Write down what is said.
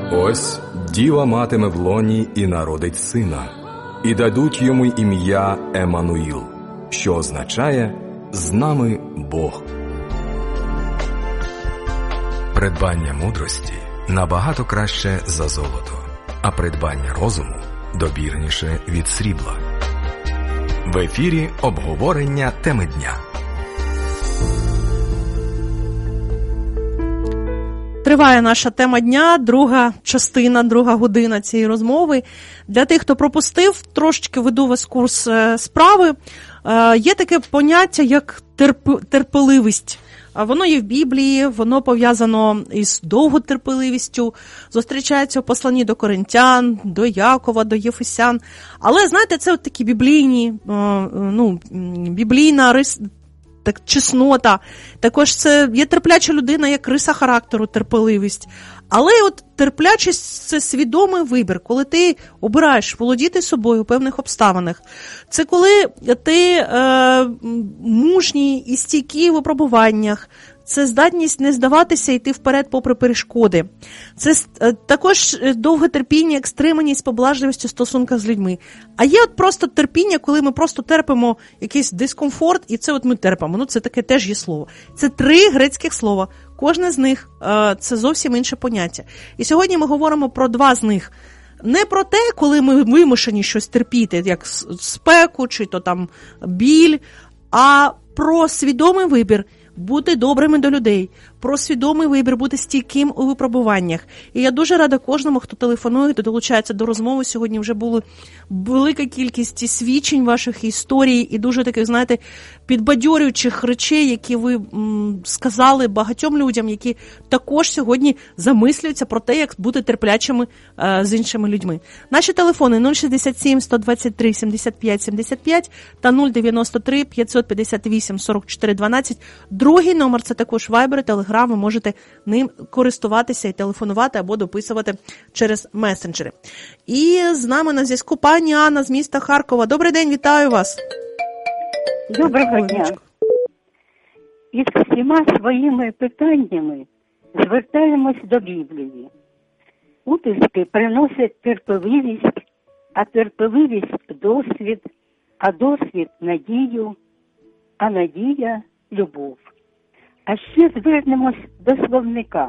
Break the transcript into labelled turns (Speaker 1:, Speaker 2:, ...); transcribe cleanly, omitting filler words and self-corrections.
Speaker 1: Ось діва матиме в лоні і народить сина, і дадуть йому ім'я Еммануїл, що означає «З нами Бог». Придбання мудрості набагато краще за золото, а придбання розуму добірніше від срібла. В ефірі обговорення теми дня.
Speaker 2: Триває наша тема дня, друга частина, друга година цієї розмови. Для тих, хто пропустив, трошечки веду вас курс справи. Є таке поняття, як терпеливість. Воно є в Біблії, воно пов'язано із довготерпеливістю, зустрічається в посланні до Коринтян, до Якова, до Єфесян. Але, знаєте, це от такі біблійна так, чеснота. Також це є терпляча людина, як риса характеру, терпеливість. Але от терплячість – це свідомий вибір, коли ти обираєш володіти собою у певних обставинах. Це коли ти мужній і стійкий в випробуваннях. Це здатність не здаватися і йти вперед попри перешкоди. Це також довге терпіння, як стриманість, поблажливість у стосунках з людьми. А є от просто терпіння, коли ми просто терпимо якийсь дискомфорт, і це от ми терпимо. Ну, це таке теж є слово. Це 3 грецьких слова. Кожне з них – це зовсім інше поняття. І сьогодні ми говоримо про 2 з них. Не про те, коли ми вимушені щось терпіти, як спеку чи то там біль, а про свідомий вибір бути добрими до людей, про свідомий вибір бути стійким у випробуваннях. І я дуже рада кожному, хто телефонує, хто долучається до розмови. Сьогодні вже була велика кількість свідчень ваших історій і дуже таких, знаєте, підбадьорюючих речей, які ви сказали багатьом людям, які також сьогодні замислюються про те, як бути терплячими з іншими людьми. Наші телефони 067 123 75 75 та 093 558 44 12. Другий номер – це також Viber, Telegram, ви можете ним користуватися і телефонувати або дописувати через месенджери. І з нами на зв'язку пані Анна з міста Харкова. Добрий день, вітаю вас.
Speaker 3: Доброго дня. Із всіма своїми питаннями звертаємось до Біблії. Утиски приносять терпеливість, а терпеливість – досвід, а досвід – надію, а надія – любов. А ще звернемось до словника.